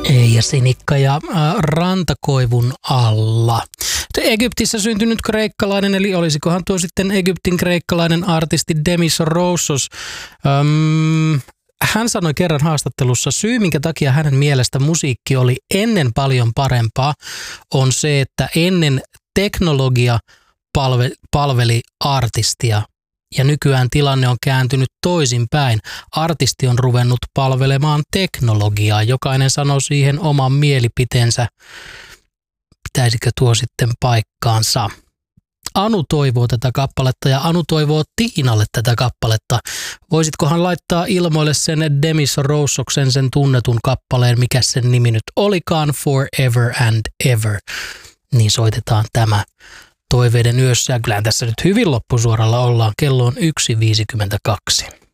Ja Sinikka ja Rantakoivun alla. Egyptissä syntynyt kreikkalainen, eli olisikohan tuo sitten Egyptin kreikkalainen artisti Demis Roussos. Hän sanoi kerran haastattelussa, syy minkä takia hänen mielestä musiikki oli ennen paljon parempaa, on se, että ennen teknologia palveli artistia. Ja nykyään tilanne on kääntynyt toisinpäin. Artisti on ruvennut palvelemaan teknologiaa. Jokainen sanoo siihen oman mielipiteensä. Pitäisikö tuo sitten paikkaansa? Anu toivoo tätä kappaletta ja Anu toivoo Tiinalle tätä kappaletta. Voisitkohan laittaa ilmoille sen Demis Roussoksen sen tunnetun kappaleen, mikä sen nimi nyt olikaan, Forever and Ever. Niin soitetaan tämä toiveiden yössä. Ja kyllähän tässä nyt hyvin loppusuoralla ollaan. Kello on 1.52.